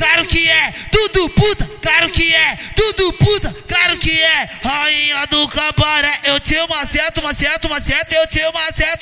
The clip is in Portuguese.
claro que é. Tudo puta, claro que é. Tudo puta, claro que é. Rainha do cabaré, eu te maceto, maceto, maceto, eu te maceto.